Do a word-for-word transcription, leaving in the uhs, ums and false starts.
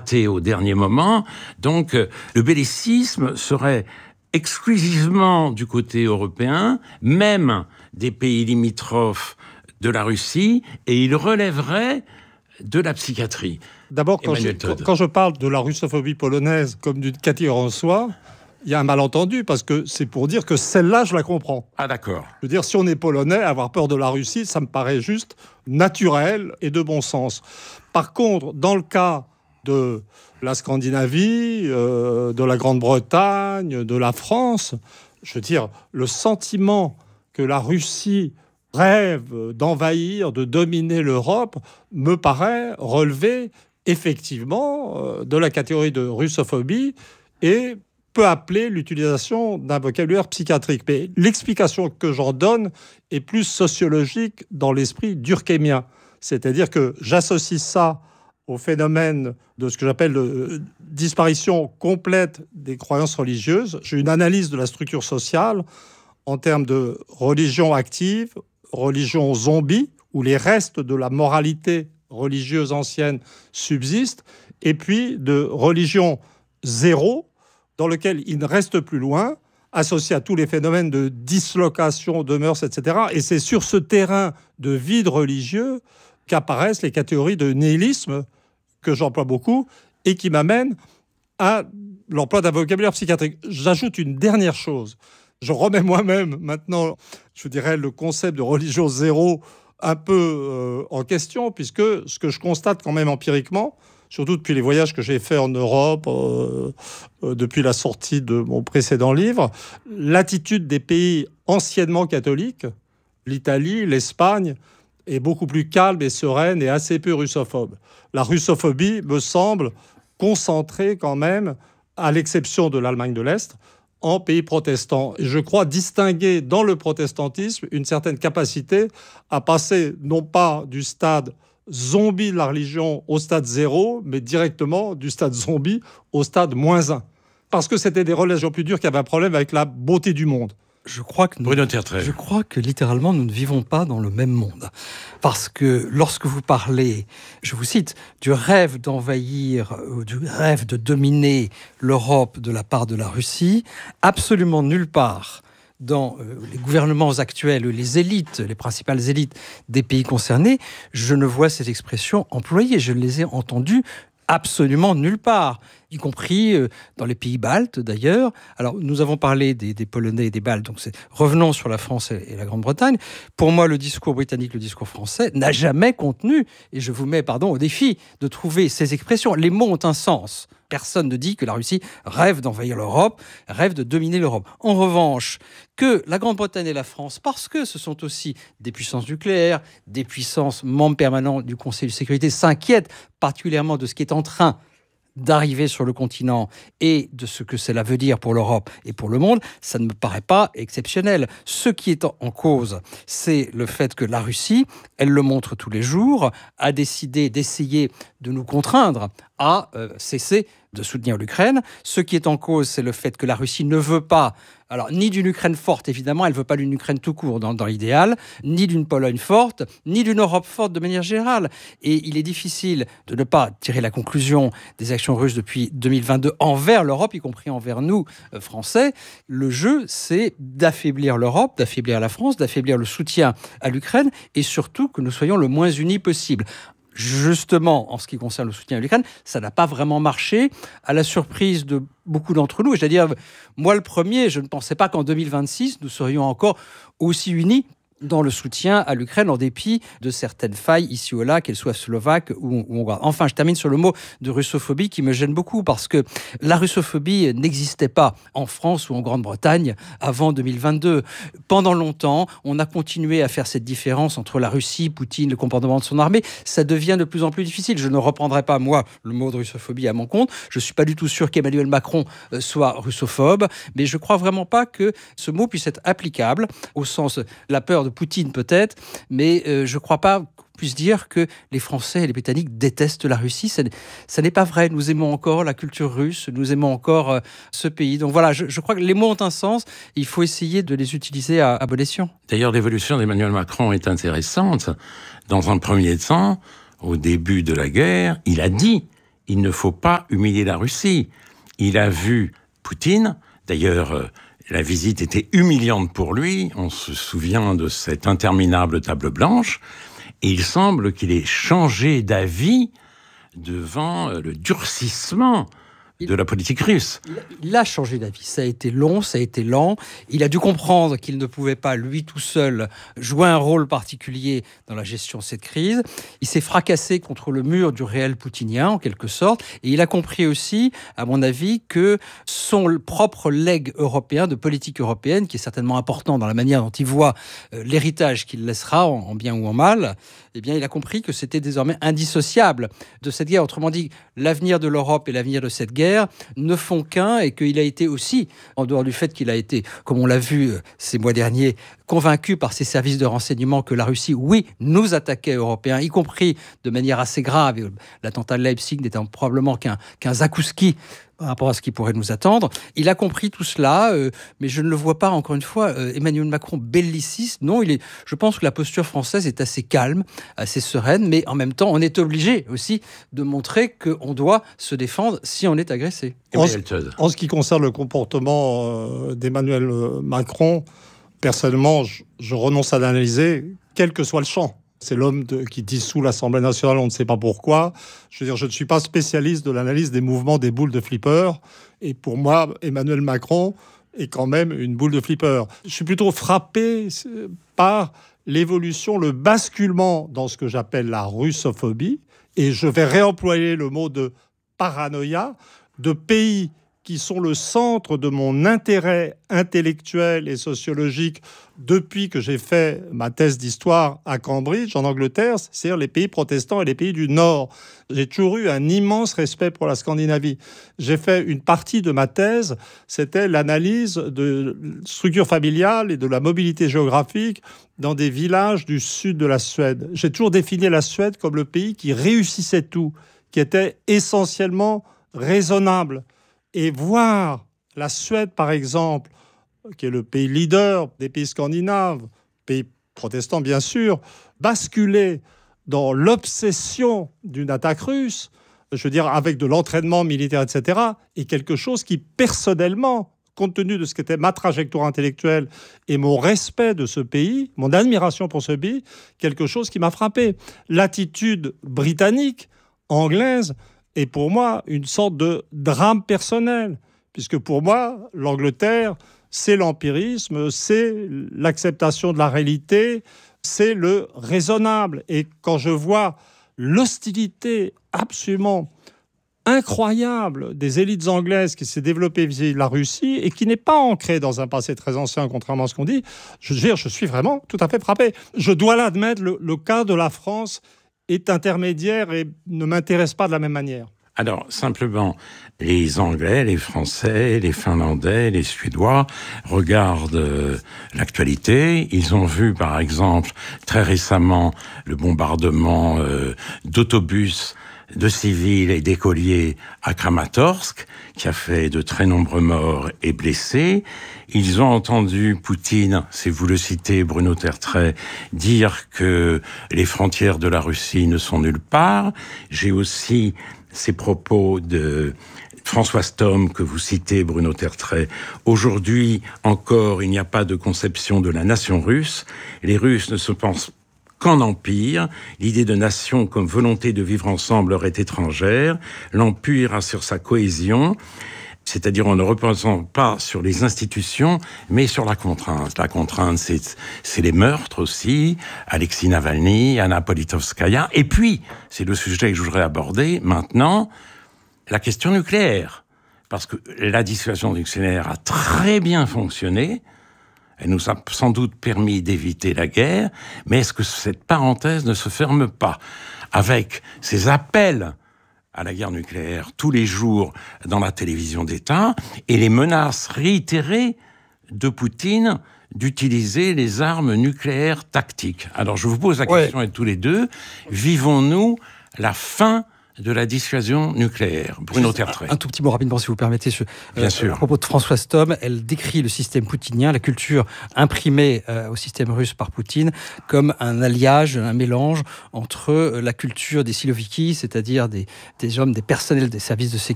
raté au dernier moment. Donc, le bellicisme serait exclusivement du côté européen, même des pays limitrophes de la Russie, et il relèverait de la psychiatrie. D'abord, quand je, quand, quand je parle de la russophobie polonaise comme d'une catégorie en soi, il y a un malentendu, parce que c'est pour dire que celle-là, je la comprends. Ah, d'accord. Je veux dire, si on est polonais, avoir peur de la Russie, ça me paraît juste naturel et de bon sens. Par contre, dans le cas de la Scandinavie, euh, de la Grande-Bretagne, de la France, je veux dire, le sentiment que la Russie rêve d'envahir, de dominer l'Europe, me paraît relever effectivement euh, de la catégorie de russophobie et peut appeler l'utilisation d'un vocabulaire psychiatrique. Mais l'explication que j'en donne est plus sociologique dans l'esprit durkheimien. C'est-à-dire que j'associe ça au phénomène de ce que j'appelle la disparition complète des croyances religieuses. J'ai une analyse de la structure sociale en termes de religion active, religion zombie, où les restes de la moralité religieuse ancienne subsistent, et puis de religion zéro, dans lequel il ne reste plus loin, associé à tous les phénomènes de dislocation de mœurs, et cetera. Et c'est sur ce terrain de vide religieux qu'apparaissent les catégories de nihilisme, que j'emploie beaucoup, et qui m'amènent à l'emploi d'un vocabulaire psychiatrique. J'ajoute une dernière chose. Je remets moi-même maintenant, je dirais, le concept de religion zéro un peu euh, en question, puisque ce que je constate quand même empiriquement, surtout depuis les voyages que j'ai faits en Europe, euh, euh, depuis la sortie de mon précédent livre, l'attitude des pays anciennement catholiques, l'Italie, l'Espagne, est beaucoup plus calme et sereine et assez peu russophobe. La russophobie me semble concentrée quand même, à l'exception de l'Allemagne de l'Est, en pays protestants. Et je crois distinguer dans le protestantisme une certaine capacité à passer non pas du stade zombie de la religion au stade zéro, mais directement du stade zombie au stade moins un. Parce que c'était des religions plus dures qui avaient un problème avec la beauté du monde. Je crois que nous, je crois que littéralement nous ne vivons pas dans le même monde, parce que lorsque vous parlez, je vous cite, du rêve d'envahir, ou du rêve de dominer l'Europe de la part de la Russie, absolument nulle part dans euh, les gouvernements actuels, les élites, les principales élites des pays concernés, je ne vois ces expressions employées. Je les ai entendues absolument nulle part, y compris euh, dans les pays baltes d'ailleurs. Alors, nous avons parlé des, des Polonais et des Baltes, donc c'est, revenons sur la France et, et la Grande-Bretagne. Pour moi, le discours britannique, le discours français, n'a jamais contenu, et je vous mets pardon, au défi de trouver ces expressions. Les mots ont un sens. Personne ne dit que la Russie rêve d'envahir l'Europe, rêve de dominer l'Europe. En revanche, que la Grande-Bretagne et la France, parce que ce sont aussi des puissances nucléaires, des puissances membres permanents du Conseil de sécurité, s'inquiètent particulièrement de ce qui est en train d'arriver sur le continent et de ce que cela veut dire pour l'Europe et pour le monde, ça ne me paraît pas exceptionnel. Ce qui est en cause, c'est le fait que la Russie, elle le montre tous les jours, a décidé d'essayer de nous contraindre à euh, cesser de soutenir l'Ukraine. Ce qui est en cause, c'est le fait que la Russie ne veut pas, alors ni d'une Ukraine forte, évidemment, elle ne veut pas d'une Ukraine tout court dans, dans l'idéal, ni d'une Pologne forte, ni d'une Europe forte de manière générale. Et il est difficile de ne pas tirer la conclusion des actions russes depuis deux mille vingt-deux envers l'Europe, y compris envers nous, euh, Français. Le jeu, c'est d'affaiblir l'Europe, d'affaiblir la France, d'affaiblir le soutien à l'Ukraine, et surtout que nous soyons le moins unis possible. Justement, en ce qui concerne le soutien à l'Ukraine, ça n'a pas vraiment marché, à la surprise de beaucoup d'entre nous. C'est-à-dire, moi le premier, je ne pensais pas qu'en deux mille vingt-six, nous serions encore aussi unis dans le soutien à l'Ukraine, en dépit de certaines failles ici ou là, qu'elles soient slovaques ou, ou hongroises. Enfin, je termine sur le mot de russophobie qui me gêne beaucoup, parce que la russophobie n'existait pas en France ou en Grande-Bretagne avant deux mille vingt-deux. Pendant longtemps, on a continué à faire cette différence entre la Russie, Poutine, le comportement de son armée. Ça devient de plus en plus difficile. Je ne reprendrai pas, moi, le mot de russophobie à mon compte. Je ne suis pas du tout sûr qu'Emmanuel Macron soit russophobe, mais je ne crois vraiment pas que ce mot puisse être applicable au sens la peur de Poutine peut-être, mais euh, je ne crois pas qu'on puisse dire que les Français et les Britanniques détestent la Russie. Ça, ça n'est pas vrai. Nous aimons encore la culture russe, nous aimons encore euh, ce pays. Donc voilà, je, je crois que les mots ont un sens. Il faut essayer de les utiliser à, à bon escient. D'ailleurs, l'évolution d'Emmanuel Macron est intéressante. Dans un premier temps, au début de la guerre, il a dit il ne faut pas humilier la Russie. Il a vu Poutine, d'ailleurs, la visite était humiliante pour lui, on se souvient de cette interminable table blanche, et il semble qu'il ait changé d'avis devant le durcissement de la politique russe. Il a, il a changé d'avis. Ça a été long, ça a été lent. Il a dû comprendre qu'il ne pouvait pas, lui tout seul, jouer un rôle particulier dans la gestion de cette crise. Il s'est fracassé contre le mur du réel poutinien, en quelque sorte. Et il a compris aussi, à mon avis, que son propre legs européen, de politique européenne, qui est certainement important dans la manière dont il voit euh, l'héritage qu'il laissera, en, en bien ou en mal, eh bien, il a compris que c'était désormais indissociable de cette guerre. Autrement dit, l'avenir de l'Europe et l'avenir de cette guerre ne font qu'un, et qu'il a été aussi, en dehors du fait qu'il a été, comme on l'a vu ces mois derniers, convaincu par ses services de renseignement que la Russie, oui, nous attaquait Européens, y compris de manière assez grave. L'attentat de Leipzig n'était probablement qu'un, qu'un zakouski par rapport à ce qui pourrait nous attendre. Il a compris tout cela, euh, mais je ne le vois pas, encore une fois, euh, Emmanuel Macron belliciste. Non, il est, je pense que la posture française est assez calme, assez sereine, mais en même temps, on est obligé aussi de montrer qu'on doit se défendre si on est agressé. En ce, en ce qui concerne le comportement euh, d'Emmanuel Macron, personnellement, je, je renonce à l'analyser, quel que soit le champ. C'est l'homme de, qui dissout l'Assemblée nationale, on ne sait pas pourquoi. Je veux dire, je ne suis pas spécialiste de l'analyse des mouvements des boules de flipper. Et pour moi, Emmanuel Macron est quand même une boule de flipper. Je suis plutôt frappé par l'évolution, le basculement dans ce que j'appelle la russophobie. Et je vais réemployer le mot de paranoïa, de pays qui sont le centre de mon intérêt intellectuel et sociologique depuis que j'ai fait ma thèse d'histoire à Cambridge, en Angleterre, c'est-à-dire les pays protestants et les pays du Nord. J'ai toujours eu un immense respect pour la Scandinavie. J'ai fait une partie de ma thèse, c'était l'analyse de structure familiale et de la mobilité géographique dans des villages du sud de la Suède. J'ai toujours défini la Suède comme le pays qui réussissait tout, qui était essentiellement raisonnable. Et voir la Suède, par exemple, qui est le pays leader des pays scandinaves, pays protestants bien sûr, basculer dans l'obsession d'une attaque russe, je veux dire avec de l'entraînement militaire, et cetera, est quelque chose qui, personnellement, compte tenu de ce qu'était ma trajectoire intellectuelle et mon respect de ce pays, mon admiration pour ce pays, quelque chose qui m'a frappé. L'attitude britannique, anglaise, est pour moi une sorte de drame personnel, puisque pour moi, l'Angleterre, c'est l'empirisme, c'est l'acceptation de la réalité, c'est le raisonnable. Et quand je vois l'hostilité absolument incroyable des élites anglaises qui s'est développée vis-à-vis de la Russie et qui n'est pas ancrée dans un passé très ancien, contrairement à ce qu'on dit, je veux dire, je suis vraiment tout à fait frappé. Je dois l'admettre, le, le cas de la France est intermédiaire et ne m'intéresse pas de la même manière. Alors, simplement, les Anglais, les Français, les Finlandais, les Suédois regardent euh, l'actualité. Ils ont vu, par exemple, très récemment, le bombardement euh, d'autobus de civils et d'écoliers à Kramatorsk, qui a fait de très nombreux morts et blessés. Ils ont entendu Poutine, si vous le citez, Bruno Tertrais, dire que les frontières de la Russie ne sont nulle part. J'ai aussi ces propos de Françoise Thom, que vous citez, Bruno Tertrais. Aujourd'hui, encore, il n'y a pas de conception de la nation russe. Les Russes ne se pensent qu'en empire. L'idée de nation comme volonté de vivre ensemble leur est étrangère. L'empire assure sa cohésion, c'est-à-dire en ne reposant pas sur les institutions, mais sur la contrainte. La contrainte, c'est, c'est les meurtres aussi, Alexis Navalny, Anna Politkovskaya, et puis, c'est le sujet que je voudrais aborder maintenant, la question nucléaire. Parce que la dissuasion nucléaire a très bien fonctionné, elle nous a sans doute permis d'éviter la guerre, mais est-ce que cette parenthèse ne se ferme pas avec ces appels à la guerre nucléaire tous les jours dans la télévision d'État et les menaces réitérées de Poutine d'utiliser les armes nucléaires tactiques? Alors je vous pose la question, ouais. À tous les deux, vivons-nous la fin de la dissuasion nucléaire. Bruno Tertrais. Un, un tout petit mot rapidement, si vous permettez. Je, Bien euh, sûr. À propos de Françoise Thom, elle décrit le système poutinien, la culture imprimée euh, au système russe par Poutine, comme un alliage, un mélange entre la culture des Siloviki, c'est-à-dire des, des hommes, des personnels des services de sécurité,